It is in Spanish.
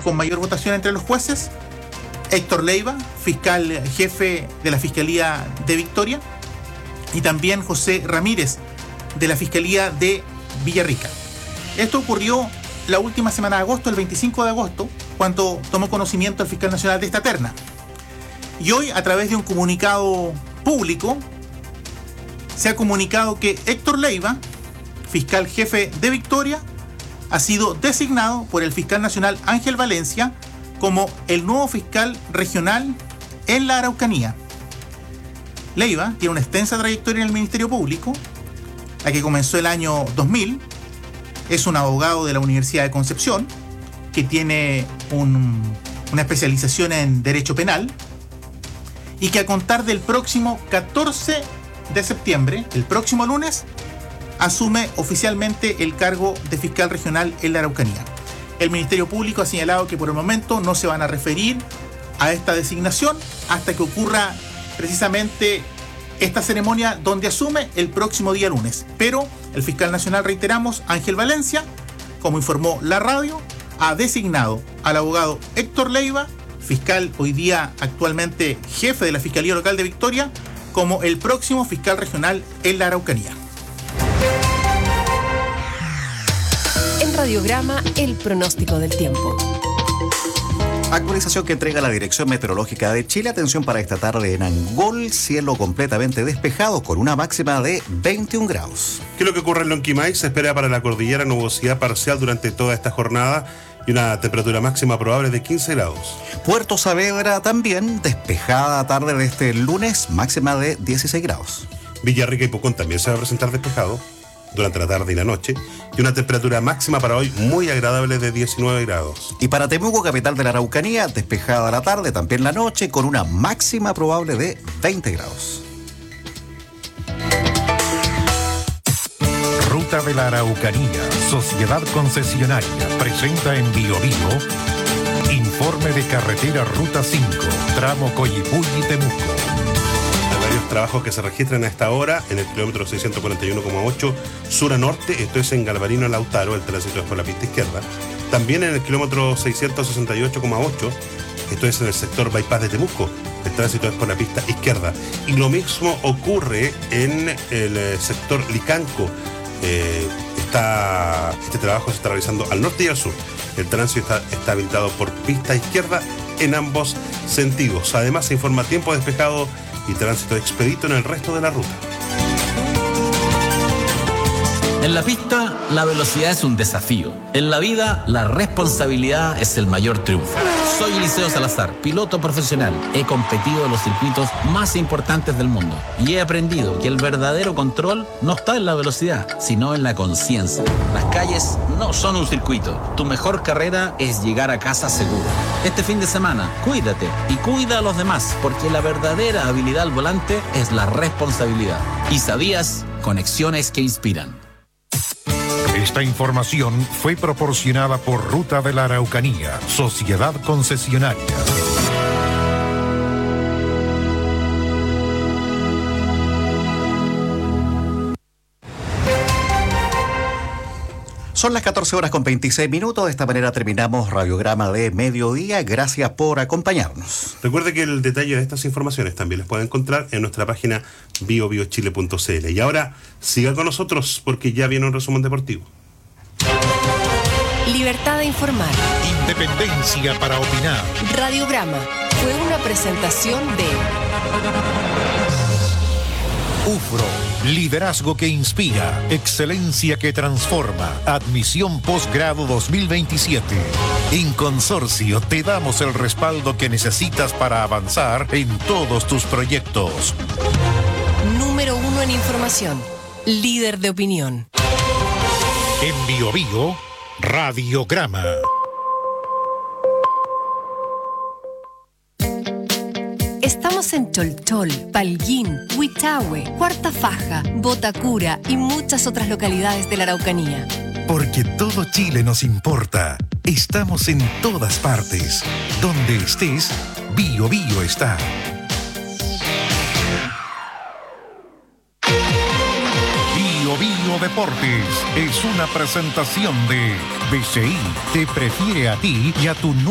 con mayor votación entre los jueces, Héctor Leiva, fiscal jefe de la Fiscalía de Victoria, y también José Ramírez, de la Fiscalía de Villarrica. Esto ocurrió la última semana de agosto, el 25 de agosto, cuando tomó conocimiento el fiscal nacional de esta terna. Y hoy, a través de un comunicado público, se ha comunicado que Héctor Leiva, fiscal jefe de Victoria, ha sido designado por el fiscal nacional Ángel Valencia como el nuevo fiscal regional en la Araucanía. Leiva tiene una extensa trayectoria en el Ministerio Público, la que comenzó el año 2000. Es un abogado de la Universidad de Concepción, que tiene una especialización en Derecho Penal, y que a contar del próximo 14 de septiembre, el próximo lunes, asume oficialmente el cargo de fiscal regional en la Araucanía. El Ministerio Público ha señalado que por el momento no se van a referir a esta designación hasta que ocurra precisamente esta ceremonia donde asume el próximo día lunes. Pero el fiscal nacional, reiteramos, Ángel Valencia, como informó la radio, ha designado al abogado Héctor Leiva, fiscal hoy día actualmente jefe de la Fiscalía Local de Victoria, como el próximo fiscal regional en la Araucanía. En Radiograma, el pronóstico del tiempo. Actualización que entrega la Dirección Meteorológica de Chile. Atención para esta tarde en Angol, cielo completamente despejado con una máxima de 21 grados. ¿Qué es lo que ocurre en Lonquimay? Se espera para la cordillera nubosidad parcial durante toda esta jornada y una temperatura máxima probable de 15 grados. Puerto Saavedra también despejada tarde de este lunes, máxima de 16 grados. Villarrica y Pucón también se va a presentar despejado durante la tarde y la noche, y una temperatura máxima para hoy muy agradable de 19 grados. Y para Temuco, capital de la Araucanía, despejada la tarde, también la noche, con una máxima probable de 20 grados. Ruta de la Araucanía, Sociedad Concesionaria, presenta en Bio Bio informe de carretera Ruta 5, tramo Coyipulli-Temuco. Trabajos que se registran a esta hora en el kilómetro 641,8 sur a norte, esto es en Galvarino Lautaro, el tránsito es por la pista izquierda. También en el kilómetro 668,8, esto es en el sector Bypass de Temuco, el tránsito es por la pista izquierda. Y lo mismo ocurre en el sector Licanco. Este trabajo se está realizando al norte y al sur. El tránsito está habilitado por pista izquierda en ambos sentidos. Además se informa tiempo despejado y tránsito expedito en el resto de la ruta. En la pista, la velocidad es un desafío. En la vida, la responsabilidad es el mayor triunfo. Soy Eliseo Salazar, piloto profesional. He competido en los circuitos más importantes del mundo y he aprendido que el verdadero control no está en la velocidad, sino en la conciencia. Las calles no son un circuito. Tu mejor carrera es llegar a casa seguro. Este fin de semana, cuídate y cuida a los demás, porque la verdadera habilidad al volante es la responsabilidad. ¿Y sabías? Conexiones que inspiran. Esta información fue proporcionada por Ruta de la Araucanía, Sociedad Concesionaria. Son las 14 horas con 26 minutos. De esta manera terminamos Radiograma de Mediodía. Gracias por acompañarnos. Recuerde que el detalle de estas informaciones también las puede encontrar en nuestra página biobiochile.cl. Y ahora siga con nosotros porque ya viene un resumen deportivo. Libertad de informar. Independencia para opinar. Radiograma fue una presentación de UFRO, liderazgo que inspira, excelencia que transforma, admisión posgrado 2027. En Consorcio te damos el respaldo que necesitas para avanzar en todos tus proyectos. Número 1 en información, líder de opinión. En Bio Bio, Radiograma. Estamos en Cholchol, Palguín, Huichahue, Cuarta Faja, Botacura y muchas otras localidades de la Araucanía. Porque todo Chile nos importa. Estamos en todas partes. Donde estés, Bio Bio está. Bio Bio Deportes es una presentación de BCI. Te prefiere a ti y a tu